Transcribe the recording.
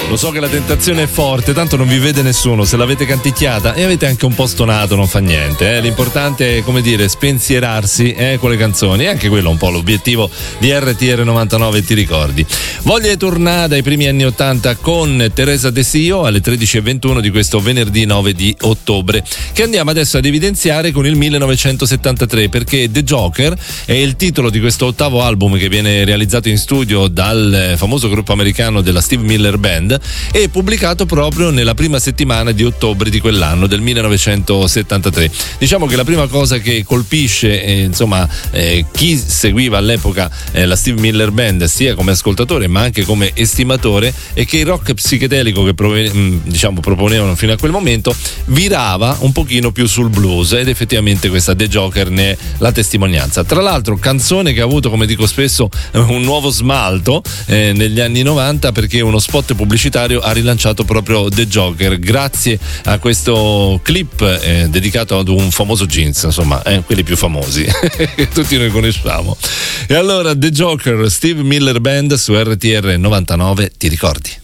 Lo so che la tentazione è forte, tanto non vi vede nessuno, se l'avete canticchiata e avete anche un po' stonato non fa niente, l'importante è, come dire, spensierarsi con le canzoni, e anche quello è un po' l'obiettivo di RTR 99, ti ricordi. Voglia tornare dai primi anni 80 con Teresa De Sio alle 13:21 di questo venerdì 9 di ottobre, che andiamo adesso ad evidenziare con il 1973, perché The Joker è il titolo di questo ottavo album che viene realizzato in studio dal famoso gruppo americano della Steve Miller Band e pubblicato proprio nella prima settimana di ottobre di quell'anno, del 1973. Diciamo che la prima cosa che colpisce chi seguiva all'epoca la Steve Miller Band, sia come ascoltatore ma anche come estimatore, è che il rock psichedelico che proponevano fino a quel momento virava un pochino più sul blues, ed effettivamente questa The Joker ne è la testimonianza. Tra l'altro canzone che ha avuto, come dico spesso, un nuovo smalto negli anni 90, perché uno spot pubblicitario ha rilanciato proprio The Joker grazie a questo clip dedicato ad un famoso jeans, quelli più famosi che tutti noi conosciamo. E allora The Joker, Steve Miller Band su RTR 99, ti ricordi?